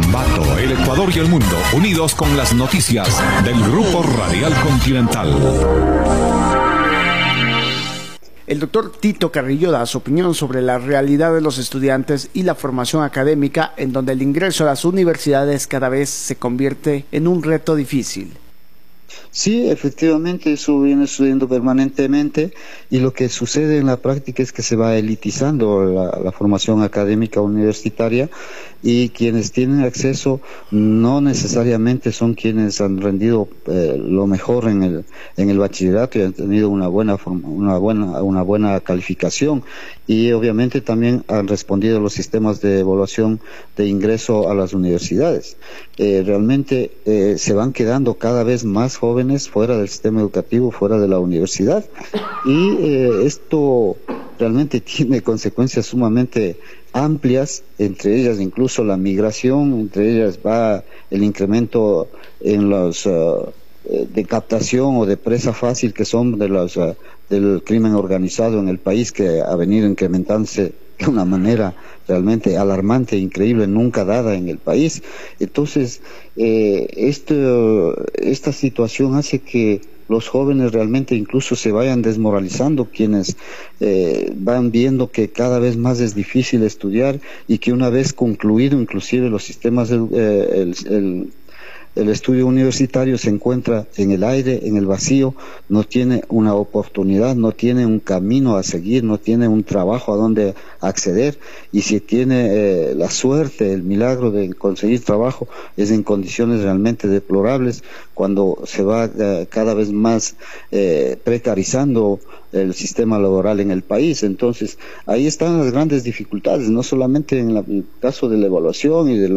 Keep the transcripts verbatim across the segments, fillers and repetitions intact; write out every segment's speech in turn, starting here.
Ambato, el Ecuador y el mundo, unidos con las noticias del Grupo Radial Continental. El doctor Tito Carrillo da su opinión sobre la realidad de los estudiantes y la formación académica, en donde el ingreso a las universidades cada vez se convierte en un reto difícil. Sí, efectivamente, eso viene sucediendo permanentemente, y lo que sucede en la práctica es que se va elitizando la, la formación académica universitaria, y quienes tienen acceso no necesariamente son quienes han rendido eh, lo mejor en el en el bachillerato y han tenido una buena una buena una buena calificación, y obviamente también han respondido a los sistemas de evaluación de ingreso a las universidades. Eh, realmente eh, se van quedando cada vez más jóvenes fuera del sistema educativo, fuera de la universidad, y eh, esto realmente tiene consecuencias sumamente amplias, entre ellas incluso la migración, entre ellas va el incremento en los uh, de captación o de presa fácil que son de los uh, del crimen organizado en el país, que ha venido incrementándose de una manera realmente alarmante e increíble, nunca dada en el país. Entonces, eh, esto, esta situación hace que los jóvenes realmente incluso se vayan desmoralizando, quienes eh, van viendo que cada vez más es difícil estudiar, y que una vez concluido inclusive los sistemas, de, eh, el, el el estudio universitario se encuentra en el aire, en el vacío, no tiene una oportunidad, no tiene un camino a seguir, no tiene un trabajo a donde acceder, y si tiene eh, la suerte, el milagro de conseguir trabajo, es en condiciones realmente deplorables, cuando se va eh, cada vez más eh, precarizando el sistema laboral en el país. Entonces, ahí están las grandes dificultades, no solamente en la, el caso de la evaluación y del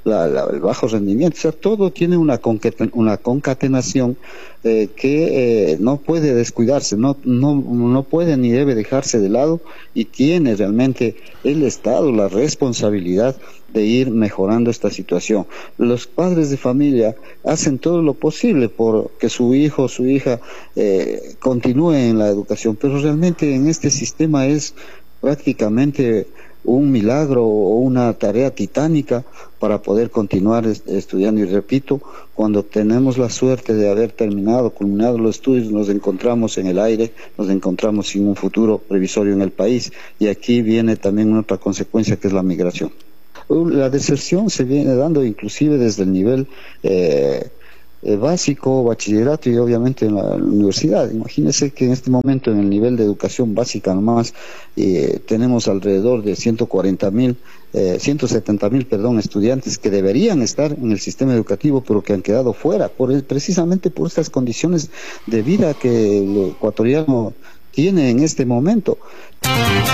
de bajo rendimiento, o sea, todo tiene una, una concatenación eh, que eh, no puede descuidarse, no, no, no puede ni debe dejarse de lado, y tiene realmente el Estado la responsabilidad de ir mejorando esta situación. Los padres de familia hacen todo lo posible por que su hijo o su hija eh, continúe en la educación, pero realmente en este sistema es prácticamente un milagro o una tarea titánica para poder continuar est estudiando. Y repito, cuando tenemos la suerte de haber terminado, culminado los estudios, nos encontramos en el aire, nos encontramos sin un futuro previsorio en el país, y aquí viene también otra consecuencia, que es la migración. La deserción se viene dando inclusive desde el nivel eh, eh, básico, bachillerato, y obviamente en la, en la universidad. Imagínense que en este momento en el nivel de educación básica nomás eh, tenemos alrededor de ciento cuarenta mil, eh, ciento setenta mil, perdón, estudiantes que deberían estar en el sistema educativo, pero que han quedado fuera, por el, precisamente por estas condiciones de vida que el ecuatoriano tiene en este momento.